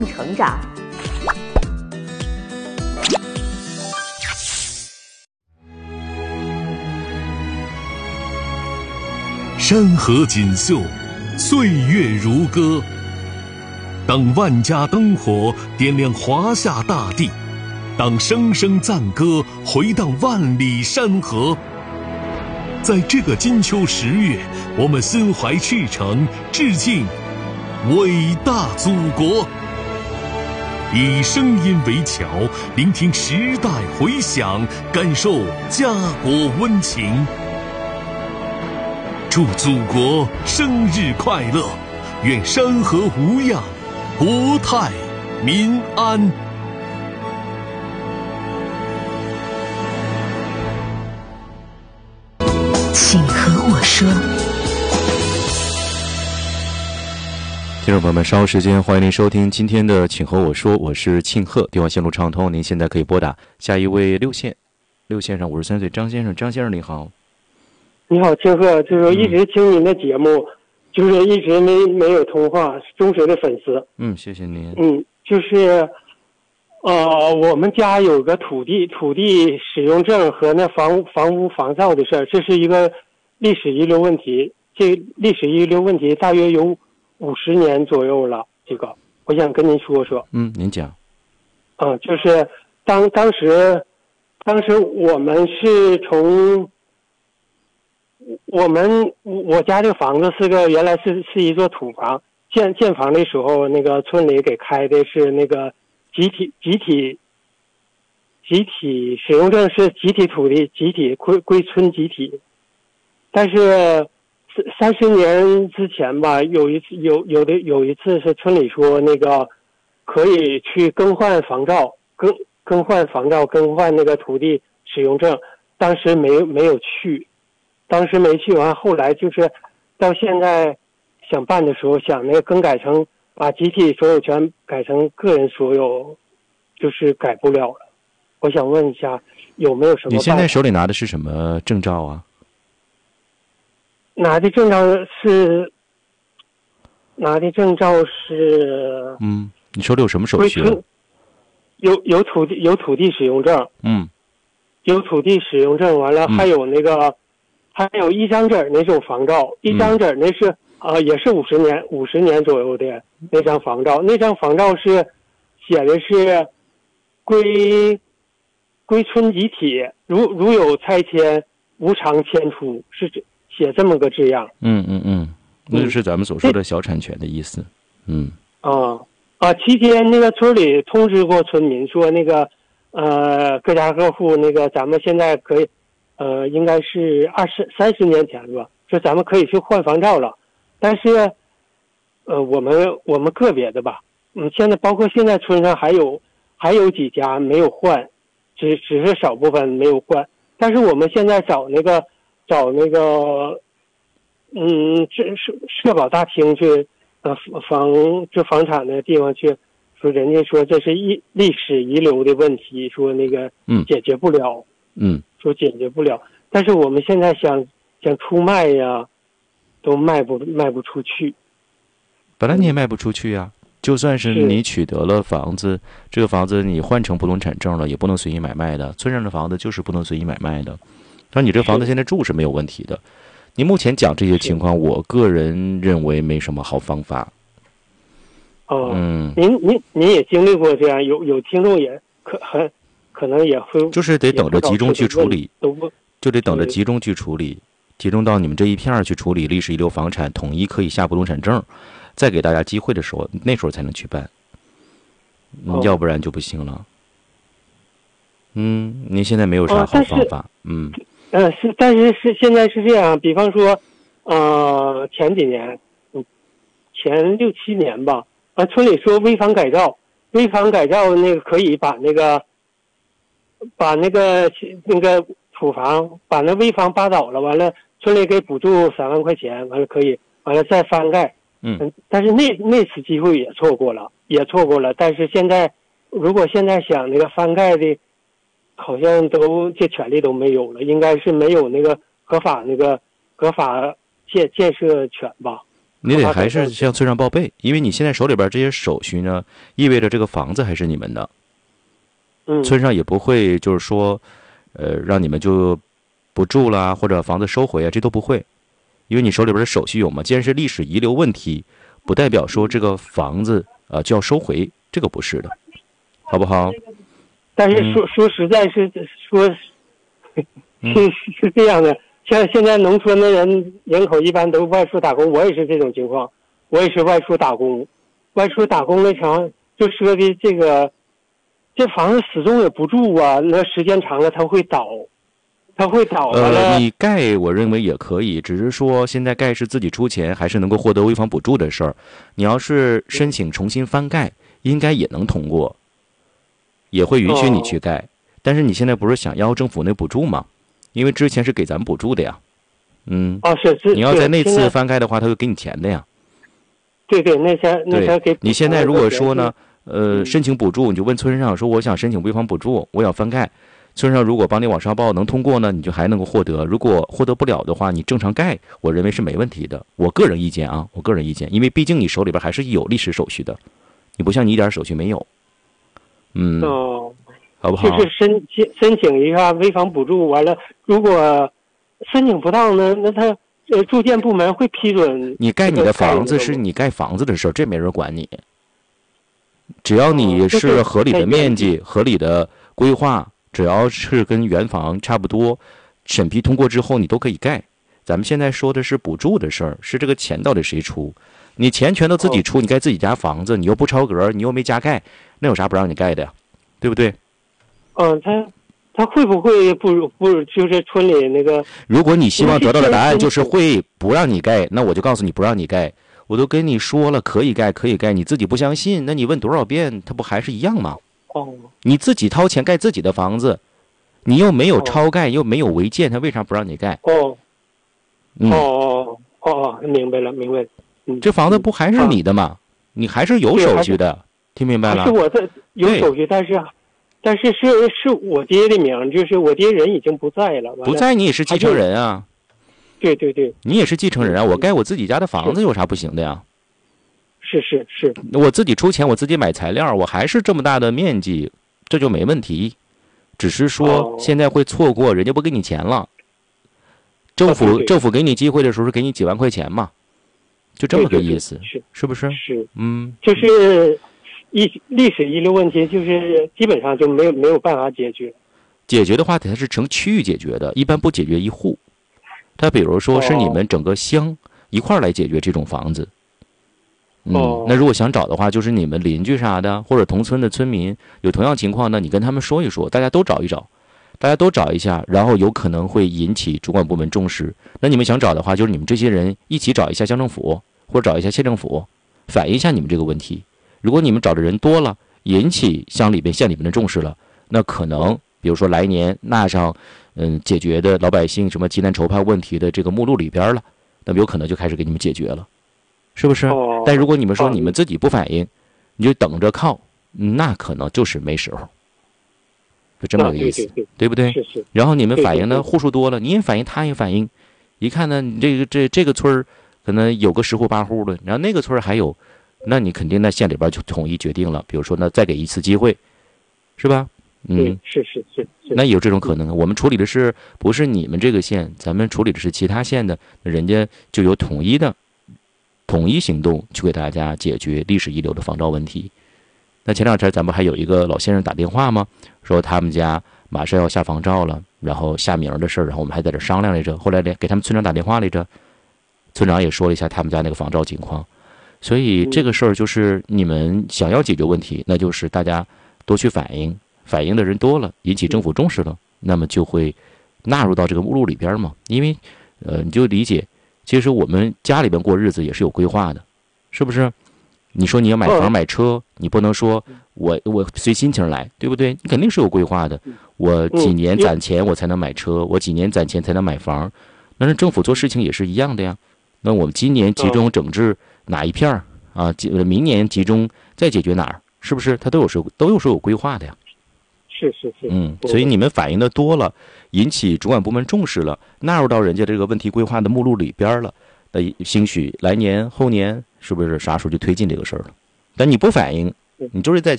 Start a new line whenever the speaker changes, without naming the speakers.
成长。
山河锦绣，岁月如歌。当万家灯火点亮华夏大地，当声声赞歌回荡万里山河。在这个金秋10月，我们心怀赤诚，致敬伟大祖国。以声音为桥，聆听时代回响，感受家国温情。祝祖国生日快乐，愿山河无恙，国泰民安。
请和我说。
听众朋友们，稍后时间欢迎您收听今天的请和我说，我是庆贺，电话线路畅通，您现在可以拨打下一位6线上53岁张先生。张先生你好。
你好，庆贺，就是一直听您的节目，就是一直没有通话，是忠实的粉丝。
谢谢您。
就是我们家有个土地使用证和那房屋防噪的事儿，这是一个历史遗留问题。这历史遗留问题大约有50年左右了。这个我想跟您说说。
您讲。
就是当时我们是从我家这个房子原来是一座土房，建房的时候，那个村里给开的是那个集体使用证，是集体土地，集体归村集体。但是30年之前吧，有一次是村里说那个可以去更换房照，更换房照，更换那个土地使用证，当时没有去。当时没去完，后来就是到现在想办的时候，想那个更改成把集体所有权改成个人所有，就是改不了了。我想问一下，有没有什么办法？
你现在手里拿的是什么证照啊？
拿的证照是
你手里有什么手续？
有土地使用证。有土地使用证，完了还有那个。还有一张纸那种房照，一张纸那是也是50年左右的那张房照，那张房照是写的是归村集体，如有拆迁无偿迁出，是写这么个字样。
那就是咱们所说的小产权的意思。
期间那个村里通知过村民说那个各家各户那个咱们现在可以。应该是30年前吧，说咱们可以去换房照了，但是，我们个别的吧，现在包括现在村上还有几家没有换，只是少部分没有换，但是我们现在找那个，社保大厅去，房产的地方去，说人家说这是历史遗留的问题，说那个解决不了。说解决不了，但是我们现在想出卖呀，都卖不出去。
本来你也卖不出去呀，就算是你取得了房子，这个房子你换成不动产证了，也不能随意买卖的。村上的房子就是不能随意买卖的。但你这个房子现在住是没有问题的。你目前讲这些情况，我个人认为没什么好方法。
您也经历过这样，有听众也可能也会，
就是得等着集中去处理，就得等着集中去处理，集中到你们这一片去处理历史遗留房产，统一可以下不动产证，再给大家机会的时候，那时候才能去办，要不然就不行了。您现在没有啥好方法。
但是现在是这样，比方说，前几年，前6、7年吧，村里说危房改造那个可以把那个土房把那危房扒倒了，完了村里给补助3万块钱，完了可以，完了再翻盖。但是那次机会也错过了。但是如果现在想那个翻盖的，好像这权利都没有了，应该是没有那个合法建设权吧。
你得还是向村上报备，因为你现在手里边这些手续呢，意味着这个房子还是你们的。村上也不会就是说，让你们就不住啦，或者房子收回啊，这都不会，因为你手里边的手续有嘛。既然是历史遗留问题，不代表说这个房子就要收回，这个不是的，好不好？
但是说实在是说，是这样的。像现在农村的人口一般都外出打工，我也是这种情况，我也是外出打工，那场就说的这房子始终也不住啊，那时间长了它会倒
你盖我认为也可以，只是说现在盖是自己出钱，还是能够获得危房补助的事儿。你要是申请重新翻盖，应该也能通过，也会允许你去盖。但是你现在不是想要政府那补助吗？因为之前是给咱们补助的呀。
是。
你要在那次翻盖的话，他会给你钱的呀。
对，那才给。
你现在如果说呢，申请补助，你就问村上说，我想申请危房补助，我想翻盖。村上如果帮你往上报能通过呢，你就还能够获得；如果获得不了的话，你正常盖，我认为是没问题的。我个人意见，因为毕竟你手里边还是有历史手续的，你不像你一点手续没有。好不好？
就是申请一下危房补助，完了，如果申请不到呢，那他住建部门会批准。
你盖你的房子是你盖房子的事儿，这没人管你。只要你是合理的面积、合理的规划，只要是跟原房差不多，审批通过之后你都可以盖。咱们现在说的是补助的事儿，是这个钱到底谁出？你钱全都自己出，你盖自己家房子，你又不超格，你又没加盖，那有啥不让你盖的呀？对不对？
他会不会不就是村里那个？
如果你希望得到的答案就是会不让你盖，那我就告诉你不让你盖。我都跟你说了，可以盖，你自己不相信，那你问多少遍，他不还是一样吗？你自己掏钱盖自己的房子，你又没有超盖，又没有违建，他为啥不让你盖？
明白了。
这房子不还是你的吗？你还是有手续的，听明白了？
是我的有手续，但是是我爹的名，就是我爹人已经不在了。
不在你也是继承人啊。
对，
你也是继承人啊。我盖我自己家的房子有啥不行的呀？
是。
我自己出钱，我自己买材料，我还是这么大的面积，这就没问题。只是说现在会错过，人家不给你钱了。政府给你机会的时候是给你几万块钱嘛，就这么个意思，是不是？
是，就是历史遗留问题，就是基本上就没有办法解决。
解决的话，它是成区域解决的，一般不解决一户。它比如说是你们整个乡一块来解决这种房子。那如果想找的话，就是你们邻居啥的，或者同村的村民有同样情况呢，你跟他们说一说，大家都找一下，然后有可能会引起主管部门重视。那你们想找的话，就是你们这些人一起找一下乡政府，或者找一下县政府，反映一下你们这个问题。如果你们找的人多了，引起县里边的重视了，那可能比如说来年纳上解决的老百姓什么急难愁盼问题的这个目录里边了，那么有可能就开始给你们解决了，是不是？但如果你们说你们自己不反映，你就等着靠，那可能就是没时候。就这么个意思，对不对？
是。
然后你们反映的户数多了，你也反映，他也反映，一看呢，你这个村可能有个10户8户的，然后那个村还有，那你肯定那县里边就统一决定了，比如说那再给一次机会，是吧？
是。
那有这种可能。我们处理的是不是你们这个县，咱们处理的是其他县的，人家就有统一行动去给大家解决历史遗留的房照问题。那前两天咱们还有一个老先生打电话吗？说他们家马上要下房照了，然后下名的事儿，然后我们还在这商量来着。后来给他们村长打电话来着，村长也说了一下他们家那个房照情况。所以这个事儿就是你们想要解决问题，那就是大家多去反映的人多了，引起政府重视了，那么就会纳入到这个目录里边嘛。因为你就理解，其实我们家里边过日子也是有规划的，是不是？你说你要买房买车，你不能说我随心情来，对不对？你肯定是有规划的。我几年攒钱我才能买车，我几年攒钱才能买房。但是政府做事情也是一样的呀。那我们今年集中整治哪一片啊？明年集中再解决哪儿？是不是？它都有有规划的呀。
是。
所以你们反映的多了，引起主管部门重视了，纳入到人家这个问题规划的目录里边了， 那兴许来年后年是不是啥时候就推进这个事儿了？但你不反应，你就是在家